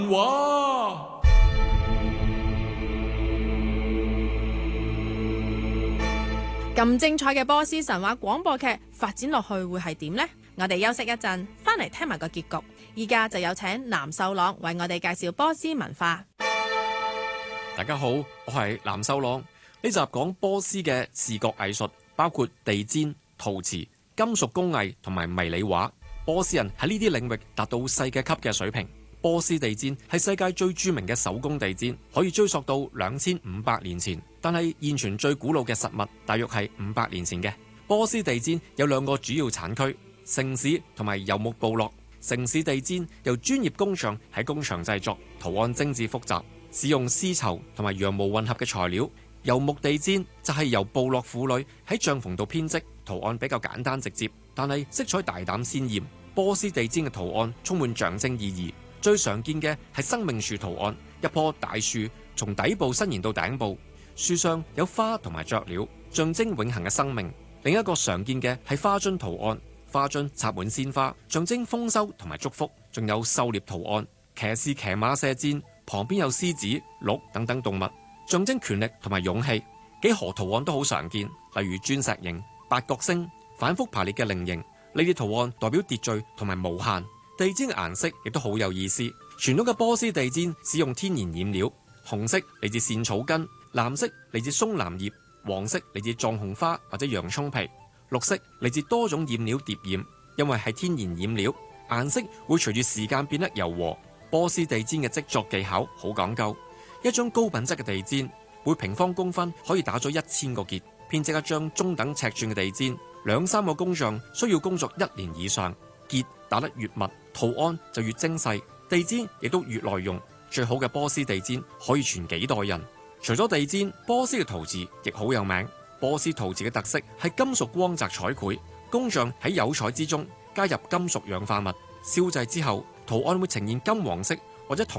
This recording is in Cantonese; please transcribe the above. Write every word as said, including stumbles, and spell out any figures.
哇！ 咁精彩嘅波斯神話廣播劇發展落去會係點呢？我哋休息一陣，翻嚟聽埋個結局。依家就有請藍秀朗為我哋介紹波斯文化。 大家好，我係藍秀朗。呢集講波斯嘅視覺藝術，包括地氈、陶瓷、金屬工藝同埋迷你畫。波斯人喺呢啲領域達到世界級嘅水平。波斯地氈係世界最著名嘅手工地氈，可以追溯到兩千五百年前，但係現存最古老嘅實物大約係五百年前嘅。波斯地氈有兩個主要產區，城市同埋游牧部落。城市地氈由專業工匠喺工場製作，圖案精緻複雜，使用絲綢同埋羊毛混合嘅材料。游牧地氈就係由部落婦女喺帳篷度編織，圖案比較簡單直接，但係色彩大膽鮮豔。波斯地氈嘅圖案充滿象徵意義，最常見嘅係生命樹圖案，一棵大樹從底部伸延到頂部，樹上有花同埋雀鳥，象徵永恆嘅生命。另一個常見嘅係花樽圖案，花樽插滿鮮花，象徵豐收同埋祝福。仲有狩獵圖案，騎士騎馬射箭，旁邊有獅子、鹿等等動物，象徵權力同埋勇氣。幾何圖案都好常見，例如鑽石形、八角星、反覆排列嘅菱形，呢啲圖案代表秩序同埋無限。地氈嘅顏色亦都好有意思，傳統嘅波斯地氈使用天然染料，紅色嚟自茜草根，藍色嚟自松藍葉，黃色嚟自藏紅花或者洋葱皮，綠色嚟自多種染料疊染。因為係天然染料，顏色會隨住時間變得柔和。波斯地氈嘅織作技巧好講究，一張高品質嘅地氈每平方公分可以打咗一千個結，編織一張中等尺寸嘅地氈，兩三個工匠需要工作一年以上，結打得越密，圖案就越精細，地氈亦都越耐用。最好嘅波斯地氈可以傳幾代人。除咗地氈，波斯嘅陶瓷亦好有名。波斯陶瓷嘅特色係金屬光澤彩繪，工匠喺釉彩之中加入金屬氧化物，燒製之後圖案會呈現金黃色或者銅